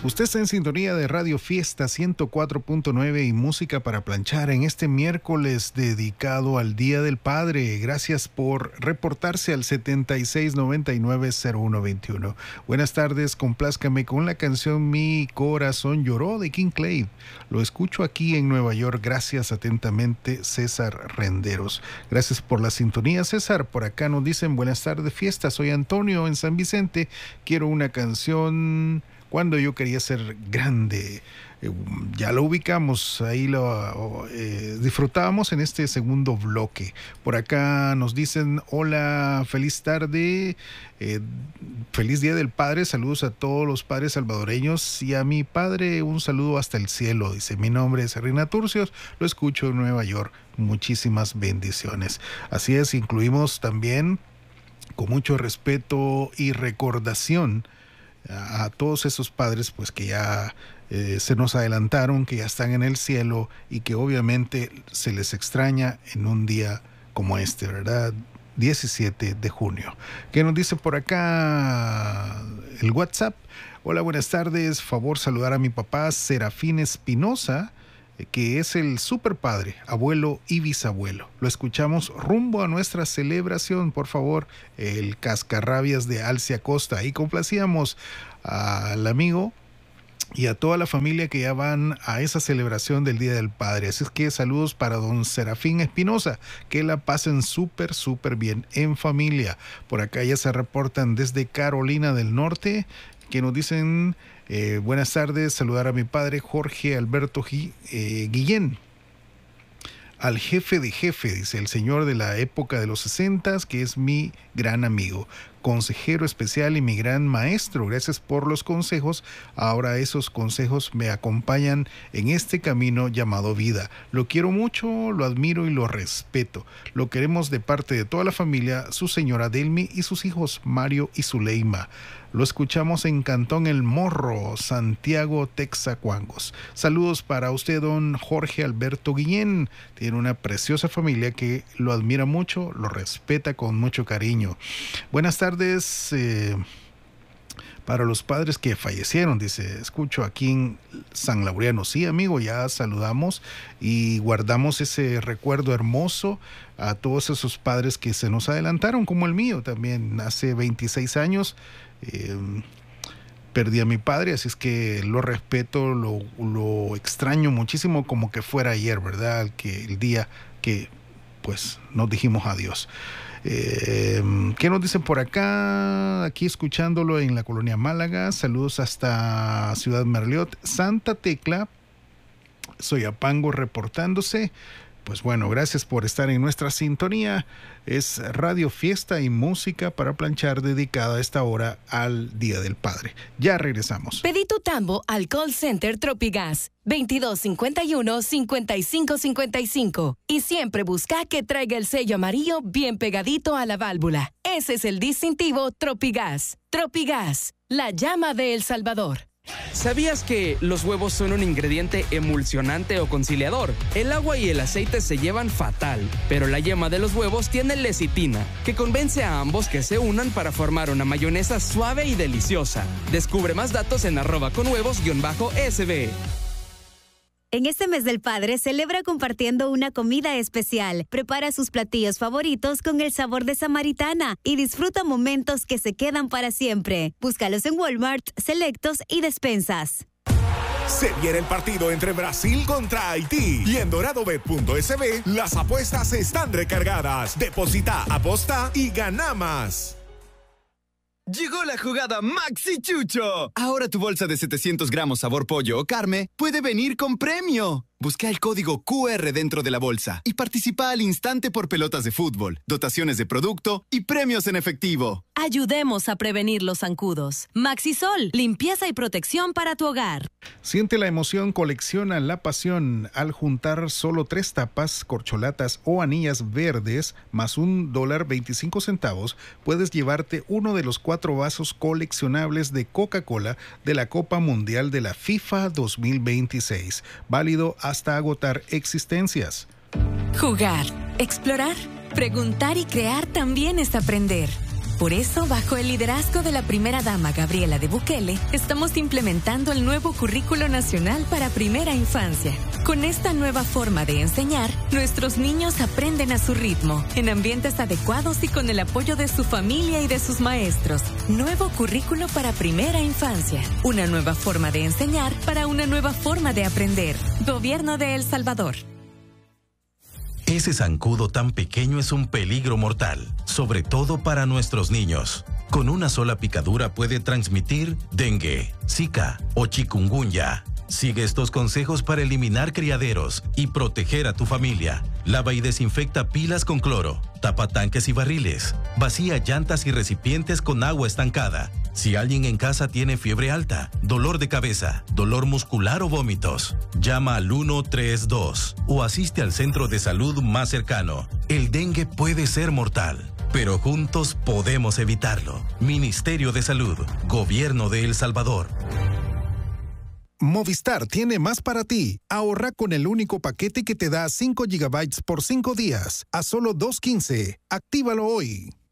Usted está en sintonía de Radio Fiesta 104.9 y música para planchar en este miércoles dedicado al Día del Padre. Gracias por reportarse al 7699-0121. Buenas tardes, complázcame con la canción Mi Corazón Lloró de King Clave. Lo escucho aquí en Nueva York. Gracias atentamente, César Renderos. Gracias por la sintonía, César. Por acá nos dicen buenas tardes, Fiesta. Soy Antonio en San Vicente. Quiero una canción... Cuando yo quería ser grande. Ya lo ubicamos, ahí lo disfrutábamos en este segundo bloque. Por acá nos dicen, hola, feliz tarde, feliz Día del Padre, saludos a todos los padres salvadoreños y a mi padre un saludo hasta el cielo. Dice, mi nombre es Rina Turcios, lo escucho en Nueva York, muchísimas bendiciones. Así es, incluimos también con mucho respeto y recordación a todos esos padres pues que ya se nos adelantaron, que ya están en el cielo y que obviamente se les extraña en un día como este, ¿verdad? 17 de junio. ¿Qué nos dice por acá el WhatsApp? Hola, buenas tardes. Favor saludar a mi papá Serafín Espinosa, que es el super padre, abuelo y bisabuelo. Lo escuchamos rumbo a nuestra celebración, por favor, el Cascarrabias de Alcia Costa. Y complacíamos al amigo y a toda la familia que ya van a esa celebración del Día del Padre. Así es que saludos para don Serafín Espinosa, que la pasen súper bien en familia. Por acá ya se reportan desde Carolina del Norte, que nos dicen... buenas tardes, saludar a mi padre Jorge Alberto Guillén, al jefe de jefe, dice el señor de la época de los 60, que es mi gran amigo, consejero especial y mi gran maestro. Gracias por los consejos. Ahora esos consejos me acompañan en este camino llamado vida. Lo quiero mucho, lo admiro y lo respeto. Lo queremos de parte de toda la familia, su señora Delmi y sus hijos Mario y Zuleima. Lo escuchamos en Cantón El Morro, Santiago, Texacuangos. Saludos para usted, don Jorge Alberto Guillén. Tiene una preciosa familia que lo admira mucho, lo respeta con mucho cariño. Buenas tardes para los padres que fallecieron, dice, escucho aquí en San Laureano. Sí, amigo, ya saludamos y guardamos ese recuerdo hermoso a todos esos padres que se nos adelantaron, como el mío también. Hace 26 años perdí a mi padre, así es que lo respeto, lo extraño muchísimo, como que fuera ayer, ¿verdad? El día que pues nos dijimos adiós. ¿Qué nos dicen por acá? Aquí escuchándolo en la colonia Málaga. Saludos hasta Ciudad Merliot, Santa Tecla, Soyapango reportándose. Pues bueno, gracias por estar en nuestra sintonía. Es Radio Fiesta y música para planchar dedicada a esta hora al Día del Padre. Ya regresamos. Pedí tu tambo al call center Tropigas 2251-5555 y siempre busca que traiga el sello amarillo bien pegadito a la válvula. Ese es el distintivo Tropigas. Tropigas, la llama de El Salvador. ¿Sabías que los huevos son un ingrediente emulsionante o conciliador? El agua y el aceite se llevan fatal, pero la yema de los huevos tiene lecitina, que convence a ambos que se unan para formar una mayonesa suave y deliciosa. Descubre más datos en @conhuevos_SB. En este mes del padre, celebra compartiendo una comida especial. Prepara sus platillos favoritos con el sabor de Samaritana y disfruta momentos que se quedan para siempre. Búscalos en Walmart, Selectos y Despensas. Se viene el partido entre Brasil contra Haití y en doradobet.sb las apuestas están recargadas. Deposita, aposta y gana más. Llegó la jugada Maxi Chucho. Ahora tu bolsa de 700 gramos sabor pollo o carne puede venir con premio. Busca el código QR dentro de la bolsa y participa al instante por pelotas de fútbol, dotaciones de producto y premios en efectivo. Ayudemos a prevenir los zancudos. Maxisol, limpieza y protección para tu hogar. Siente la emoción, colecciona la pasión. Al juntar solo 3 tapas, corcholatas o anillas verdes más $1.25, puedes llevarte uno de los 4 vasos coleccionables de Coca-Cola de la Copa Mundial de la FIFA 2026. Válido hasta agotar existencias. Jugar, explorar, preguntar y crear también es aprender. Por eso, bajo el liderazgo de la primera dama Gabriela de Bukele, estamos implementando el nuevo Currículo Nacional para Primera Infancia. Con esta nueva forma de enseñar, nuestros niños aprenden a su ritmo, en ambientes adecuados y con el apoyo de su familia y de sus maestros. Nuevo Currículo para Primera Infancia. Una nueva forma de enseñar para una nueva forma de aprender. Gobierno de El Salvador. Ese zancudo tan pequeño es un peligro mortal, sobre todo para nuestros niños. Con una sola picadura puede transmitir dengue, zika o chikungunya. Sigue estos consejos para eliminar criaderos y proteger a tu familia. Lava y desinfecta pilas con cloro. Tapa tanques y barriles. Vacía llantas y recipientes con agua estancada. Si alguien en casa tiene fiebre alta, dolor de cabeza, dolor muscular o vómitos, llama al 132 o asiste al centro de salud más cercano. El dengue puede ser mortal, pero juntos podemos evitarlo. Ministerio de Salud, Gobierno de El Salvador. Movistar tiene más para ti. Ahorra con el único paquete que te da 5 GB por 5 días, a solo $2.15. Actívalo hoy.